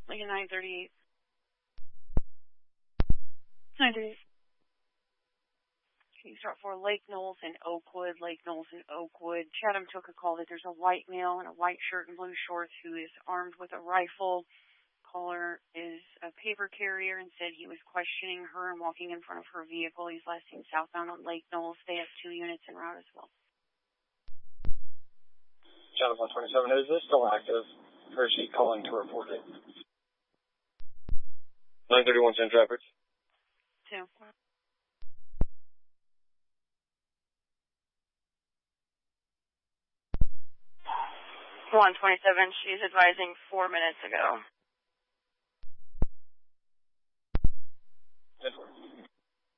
Like a 938. 938. Can you start for Lake Knowles and Oakwood? Lake Knowles and Oakwood. Chatham took a call that there's a white male in a white shirt and blue shorts who is armed with a rifle. Caller is a paper carrier and said he was questioning her and walking in front of her vehicle. He's last seen southbound on Lake Knowles. They have 2 units en route as well. Chatham 127, is this still active? Or is she calling to report it? 931 Central Rapids. 2. 127, she's advising 4 minutes ago. 10-4.